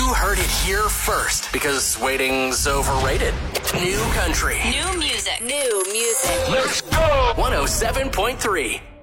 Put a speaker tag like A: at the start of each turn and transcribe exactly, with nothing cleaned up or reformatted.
A: You heard it here first, because waiting's overrated. New country.
B: New music. New music.
A: Let's go! one oh seven point three.